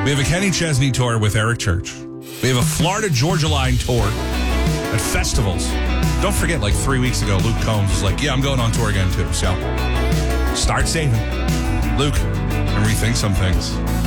We have a Kenny Chesney tour with Eric Church. We have a Florida Georgia Line tour at festivals. Don't forget, like 3 weeks ago, Luke Combs was like, yeah, I'm going on tour again too. So start saving. Luke, and rethink some things.